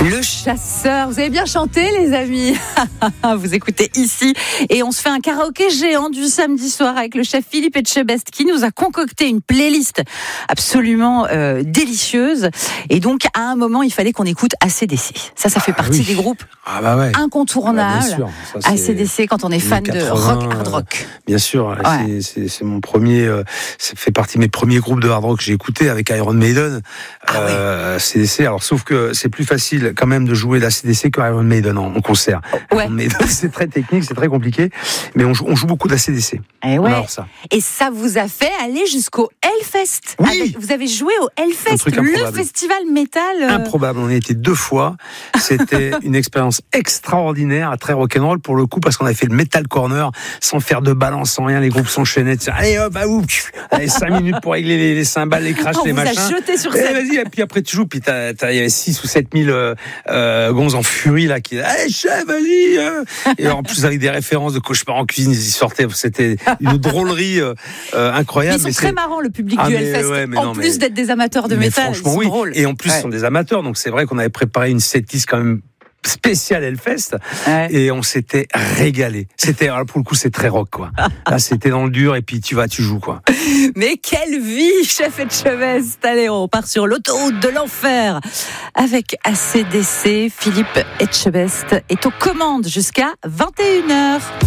Le chasseur, vous avez bien chanté les amis. Vous écoutez ici et on se fait un karaoké géant du samedi soir avec le chef Philippe Etchebest qui nous a concocté une playlist absolument délicieuse. Et donc à un moment il fallait qu'on écoute AC/DC. Ça fait partie des groupes incontournables. Bien sûr. Ça, AC/DC quand on est fan 80, de rock, hard rock. Bien sûr, c'est mon premier, ça fait partie de mes premiers groupes de hard rock que j'ai écouté avec Iron Maiden. AC/DC. Alors sauf que c'est plus facile quand même de jouer l'AC/DC que Iron Maiden en concert. Iron Maiden, c'est très technique, c'est très compliqué, mais on joue beaucoup d'AC/DC. Et ça vous a fait aller jusqu'au Hellfest. Oui. Vous avez joué au Hellfest, le festival métal. Improbable, on y était 2 fois. C'était une expérience extraordinaire, très rock'n'roll pour le coup, parce qu'on avait fait le Metal Corner sans faire de balance, sans rien. Les groupes s'enchaînaient. Allez hop, allez 5 minutes pour régler les cymbales, les crashs, les machins. On vous a jeté sur scène. Vas-y, et puis après tu joues, puis il y avait 6 ou 7 000 gonzes en furie là qui allez chef, vas-y. Et en plus avec des références de Cauchemar en cuisine, ils y sortaient. C'était une drôlerie incroyable. Mais ils sont très marrants, le public du Hellfest. En plus d'être des amateurs de métal, ils sont drôles. Et en plus, ce sont des amateurs, donc c'est vrai qu'on avait préparé une setlist quand même spécial Hellfest et on s'était régalé. Alors pour le coup c'est très rock quoi. Là c'était dans le dur et puis tu joues quoi. Mais quelle vie, chef Etchebest. Allez, on part sur l'autoroute de l'enfer avec AC/DC. Philippe Etchebest est aux commandes jusqu'à 21h.